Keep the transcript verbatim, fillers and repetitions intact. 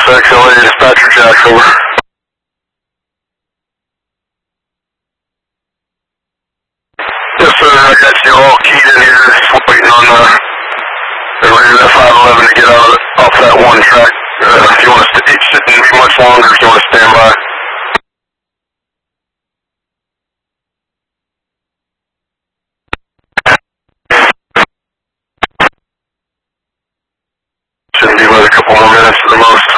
X L A, dispatcher Jack, over. Yes, sir, I got you all keyed in here, just waiting on uh, everybody in that five eleven to get out off that one track. Uh, if you want to, it shouldn't be much longer if you want to stand by. Shouldn't be but a couple more minutes at the most.